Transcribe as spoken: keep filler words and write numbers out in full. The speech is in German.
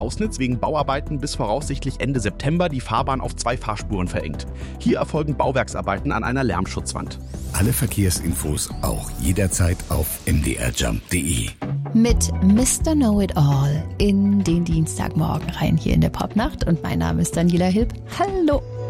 Ausnitz wegen Bauarbeiten bis voraussichtlich Ende September die Fahrbahn auf zwei Fahrspuren verengt. Hier erfolgen Bauwerksarbeiten an einer Lärmschutzwand. Alle Verkehrsinfos auch jederzeit auf m d r jump punkt d e. Mit Mister Know-It-All in den Dienstagmorgen rein hier in der Popnacht. Und mein Name ist Daniela Hilb. Hallo!